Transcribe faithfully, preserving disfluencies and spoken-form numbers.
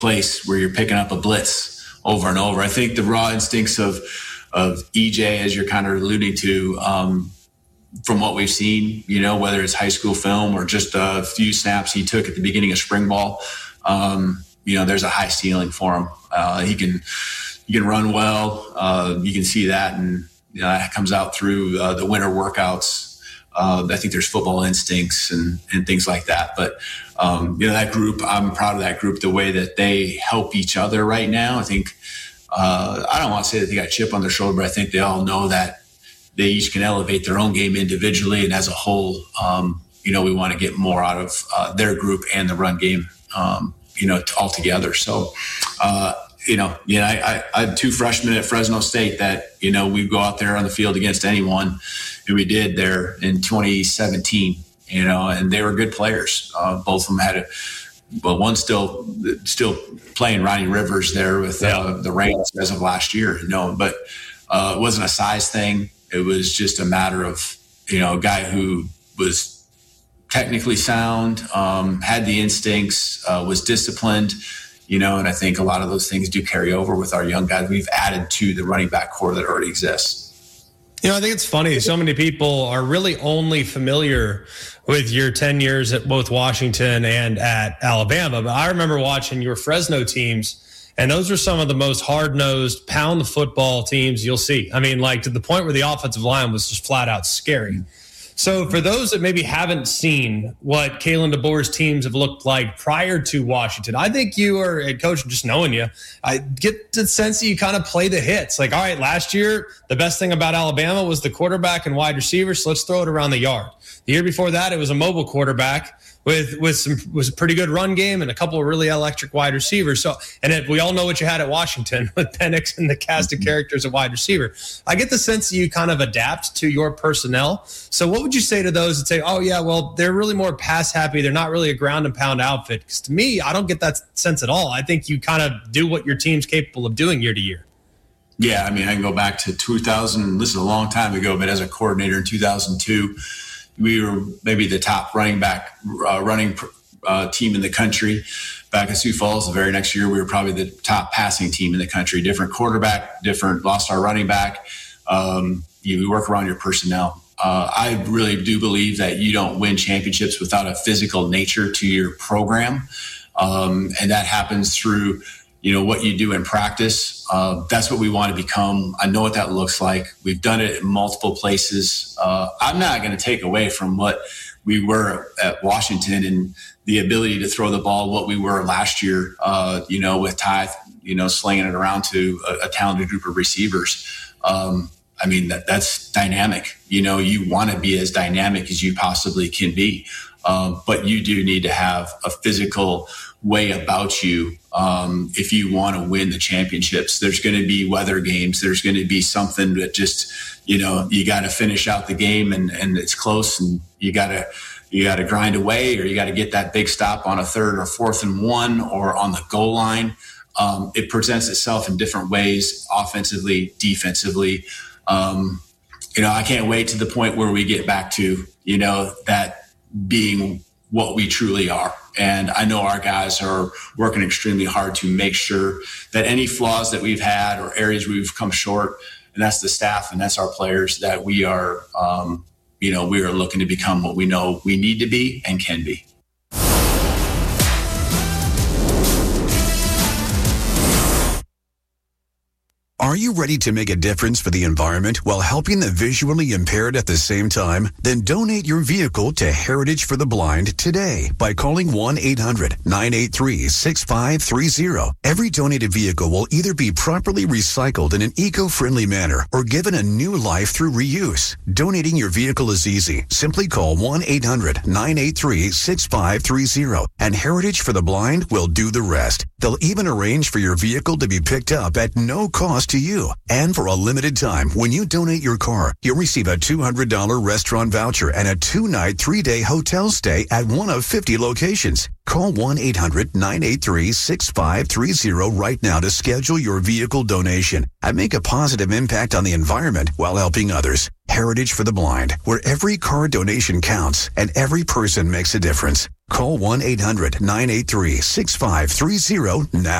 place where you're picking up a blitz over and over. I think the raw instincts of of E J, as you're kind of alluding to, um, from what we've seen, you know, whether it's high school film or just a few snaps he took at the beginning of spring ball, um, you know, there's a high ceiling for him. Uh, he can he can run well. Uh, you can see that, and you know, that comes out through uh, the winter workouts. Uh, I think there's football instincts and, and things like that. But, um, you know, that group, I'm proud of that group, the way that they help each other right now. I think, uh, I don't want to say that they got a chip on their shoulder, but I think they all know that they each can elevate their own game individually. And as a whole, um, you know, we want to get more out of uh, their group and the run game, um, you know, all together. So, uh, you know, you know, I, I had two freshmen at Fresno State that, you know, we go out there on the field against anyone, and we did there in twenty seventeen, you know, and they were good players. Uh, both of them had a, well, one still still playing Ronnie Rivers there with yeah. uh, the Reigns as of last year, you know, but uh, it wasn't a size thing. It was just a matter of, you know, a guy who was technically sound, um, had the instincts, uh, was disciplined. You know, and I think a lot of those things do carry over with our young guys we've added to the running back core that already exists. You know, I think it's funny. So many people are really only familiar with your ten years at both Washington and at Alabama. But I remember watching your Fresno teams, and those were some of the most hard-nosed, pound the football teams you'll see. I mean, like to the point where the offensive line was just flat out scary. So for those that maybe haven't seen what Kalen DeBoer's teams have looked like prior to Washington, I think you are a coach, just knowing you, I get the sense that you kind of play the hits. Like, all right, last year, the best thing about Alabama was the quarterback and wide receiver, so let's throw it around the yard. The year before that, it was a mobile quarterback with with some was a pretty good run game and a couple of really electric wide receivers. So, and it, we all know what you had at Washington with Penix and the cast of characters at wide receiver. I get the sense that you kind of adapt to your personnel. So, what would you say to those that say, "Oh yeah, well they're really more pass happy. They're not really a ground and pound outfit"? Because to me, I don't get that sense at all. I think you kind of do what your team's capable of doing year to year. Yeah, I mean, I can go back to two thousand. This is a long time ago, but as a coordinator in two thousand two. We were maybe the top running back uh, running uh, team in the country back in Sioux Falls. The very next year, we were probably the top passing team in the country. Different quarterback, different lost our running back. Um, you, you work around your personnel. Uh, I really do believe that you don't win championships without a physical nature to your program, um, and that happens through you know what you do in practice. Uh, that's what we want to become. I know what that looks like. We've done it in multiple places. Uh, I'm not going to take away from what we were at Washington and the ability to throw the ball, what we were last year, uh, you know, with Ty, you know, slinging it around to a, a talented group of receivers. Um, I mean, that that's dynamic. You know, you want to be as dynamic as you possibly can be. Um, but you do need to have a physical way about you um, if you want to win the championships. There's going to be weather games. There's going to be something that just, you know, you got to finish out the game and, and it's close and you got to you got to grind away, or you got to get that big stop on a third or fourth and one or on the goal line. Um, it presents itself in different ways, offensively, defensively. Um, you know, I can't wait to the point where we get back to, you know, that being what we truly are. And I know our guys are working extremely hard to make sure that any flaws that we've had or areas we've come short, and that's the staff and that's our players, that we are, um, you know, we are looking to become what we know we need to be and can be. Are you ready to make a difference for the environment while helping the visually impaired at the same time? Then donate your vehicle to Heritage for the Blind today by calling one eight hundred nine eight three six five three zero. Every donated vehicle will either be properly recycled in an eco-friendly manner or given a new life through reuse. Donating your vehicle is easy. Simply call one eight hundred nine eight three six five three zero and Heritage for the Blind will do the rest. They'll even arrange for your vehicle to be picked up at no cost to you. And for a limited time, when you donate your car, you'll receive a two hundred dollars restaurant voucher and a two-night, three-day hotel stay at one of fifty locations. Call one eight hundred nine eight three six five three zero right now to schedule your vehicle donation and make a positive impact on the environment while helping others. Heritage for the Blind, where every car donation counts and every person makes a difference. Call one eight hundred nine eight three six five three zero now.